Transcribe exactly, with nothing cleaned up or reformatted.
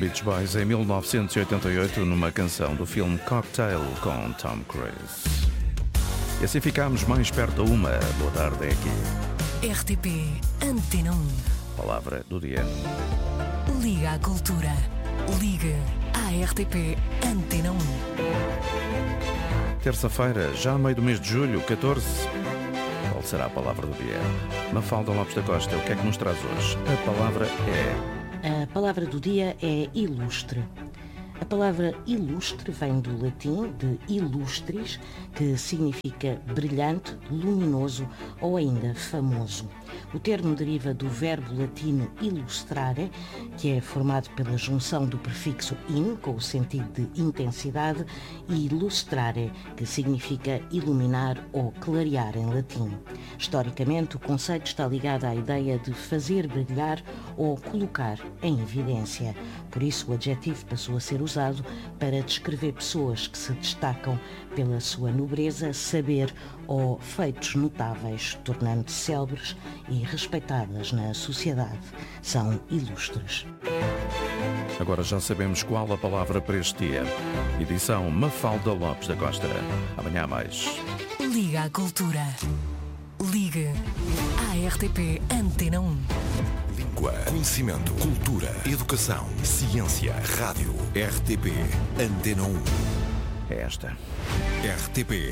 Beach Boys em mil novecentos e oitenta e oito numa canção do filme Cocktail com Tom Cruise. E assim ficamos mais perto da uma. Boa tarde, é aqui. R T P Antena um. Palavra do dia. Liga à cultura. Liga à R T P Antena um. Terça-feira, já meio do mês de julho, catorze. Qual será a palavra do dia? Mafalda Lopes da Costa, o que é que nos traz hoje? A palavra é... A palavra do dia é ilustre. A palavra ilustre vem do latim de illustris, que significa brilhante, luminoso ou ainda famoso. O termo deriva do verbo latino illustrare, que é formado pela junção do prefixo in, com o sentido de intensidade, e lustrare, que significa iluminar ou clarear em latim. Historicamente, o conceito está ligado à ideia de fazer brilhar ou colocar em evidência. Por isso, o adjetivo passou a ser usado para descrever pessoas que se destacam pela sua nobreza, saber ou feitos notáveis, tornando-se célebres e respeitadas na sociedade. São ilustres. Agora já sabemos qual a palavra para este dia. Edição Mafalda Lopes da Costa. Amanhã há mais. Liga à cultura. Liga à R T P Antena um. Língua, conhecimento, cultura, educação, ciência, rádio. R T P Antena um. É esta. R T P